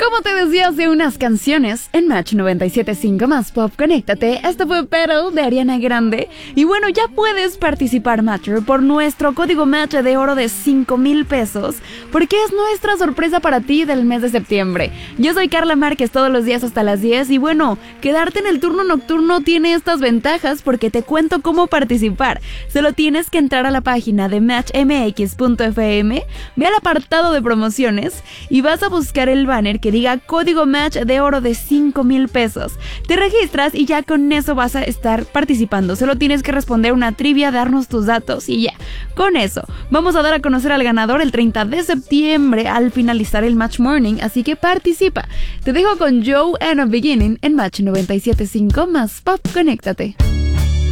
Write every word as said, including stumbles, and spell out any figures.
Como te decía hace unas canciones, en Match noventa y siete punto cinco más Pop, conéctate. Esto fue Petal de Ariana Grande. Y bueno, ya puedes participar, Matcher, por nuestro código Match de oro de cinco mil pesos, porque es nuestra sorpresa para ti del mes de septiembre. Yo soy Carla Márquez, todos los días hasta las diez. Y bueno, quedarte en el turno nocturno tiene estas ventajas porque te cuento cómo participar. Solo tienes que entrar a la página de match m x punto f m, ve al apartado de promociones y vas a buscar el banner que diga código Match de oro de cinco mil pesos. Te registras y ya con eso vas a estar participando. Solo tienes que responder una trivia, darnos tus datos y ya. Con eso, vamos a dar a conocer al ganador el treinta de septiembre al finalizar el Match Morning, así que participa. Te dejo con Joe and a Beginning en Match noventa y siete punto cinco más Pop, conéctate.